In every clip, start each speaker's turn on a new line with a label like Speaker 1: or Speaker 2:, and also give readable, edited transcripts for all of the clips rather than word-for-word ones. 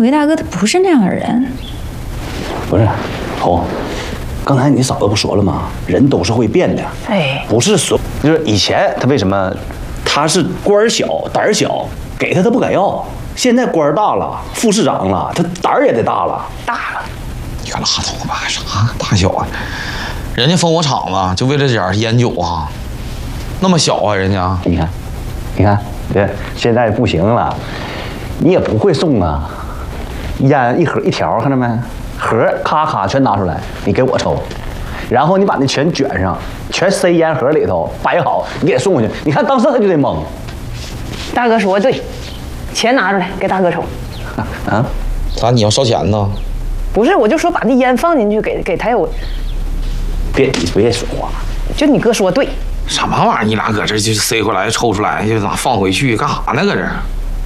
Speaker 1: 韦大哥他不是那样的人。
Speaker 2: 不是，红，刚才你嫂子不说了吗？人都是会变的。
Speaker 1: 哎，
Speaker 2: 不是说，就是以前他为什么他是官小胆儿小，给他不敢要。现在官大了，副市长了，他胆儿也得大了。
Speaker 1: 大了。
Speaker 3: 你可拉倒吧，啥大小啊？人家封我厂子就为了点烟酒啊，那么小啊，人家。
Speaker 2: 你看，对，现在不行了，你也不会送啊。烟一盒一条，看着没？盒咔咔全拿出来，你给我抽，然后你把那全卷上，全塞烟盒里头，摆好，你给送过去。你看当时他就得懵。
Speaker 1: 大哥说的对，钱拿出来给大哥抽。
Speaker 2: 啊？
Speaker 3: 咋你要烧钱呢？
Speaker 1: 不是，我就说把那烟放进去给他有。
Speaker 2: 别说话。
Speaker 1: 就你哥说对。
Speaker 3: 什么玩意儿？你俩搁这就塞回来抽出来，就咋放回去干啥呢？搁这？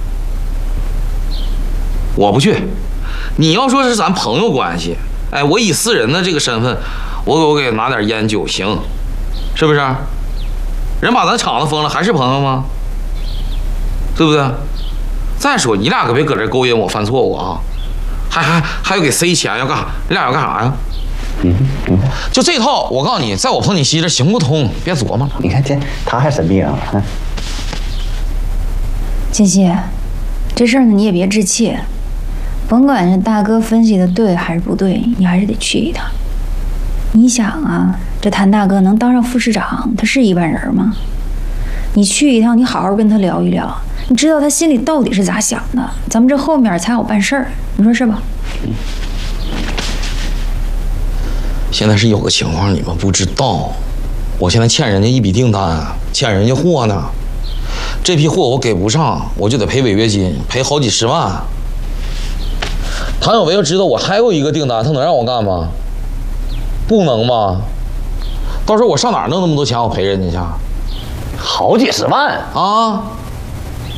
Speaker 3: 我不去。你要说是咱朋友关系，哎，我以私人的这个身份，我给拿点烟酒行，是不是？人把咱厂子封了，还是朋友吗？对不对？再说你俩可别搁这勾引我犯错误啊！还要给塞钱，要干啥？你俩要干啥呀？就这套，我告诉你，在我彭锦熙这行不通，别琢磨了。
Speaker 2: 你看这他还神秘啊！
Speaker 1: 锦溪，这事儿呢你也别置气，甭管是大哥分析的对还是不对，你还是得去一趟。你想啊，这谭大哥能当上副市长，他是一般人吗？你去一趟，你好好跟他聊一聊，你知道他心里到底是咋想的，咱们这后面才好办事儿，你说是吧？
Speaker 3: 现在是有个情况你们不知道，我现在欠人家一笔订单，欠人家货呢。这批货我给不上，我就得赔违约金，赔好几十万。谭小维要知道我还有一个订单，他能让我干吗？不能吧？到时候我上哪儿弄那么多钱我赔人家去？
Speaker 2: 好几十万
Speaker 3: 啊！